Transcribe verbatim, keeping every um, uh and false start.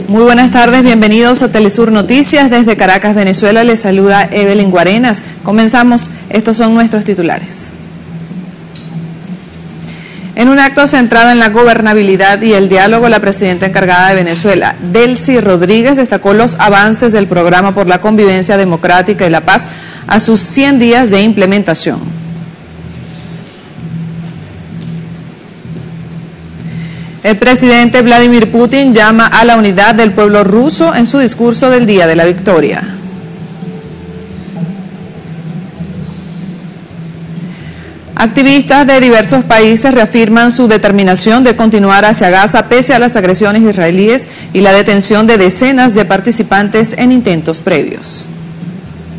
Muy buenas tardes, bienvenidos a Telesur Noticias. Desde Caracas, Venezuela, les saluda Evelyn Guarenas. Comenzamos, estos son nuestros titulares. En un acto centrado en la gobernabilidad y el diálogo, la presidenta encargada de Venezuela, Delcy Rodríguez, destacó los avances del Programa por la Convivencia Democrática y la Paz a sus cien días de implementación. El presidente Vladimir Putin llama a la unidad del pueblo ruso en su discurso del Día de la Victoria. Activistas de diversos países reafirman su determinación de continuar hacia Gaza pese a las agresiones israelíes y la detención de decenas de participantes en intentos previos.